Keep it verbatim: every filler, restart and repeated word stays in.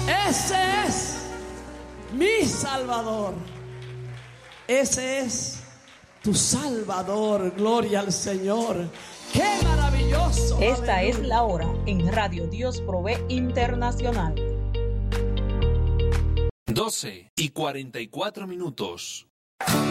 Ese es mi Salvador. Ese es tu Salvador. Gloria al Señor. ¡Qué maravilloso! Esta ¡Aleluya! es la hora en Radio Dios Provee Internacional. doce y cuarenta y cuatro minutos.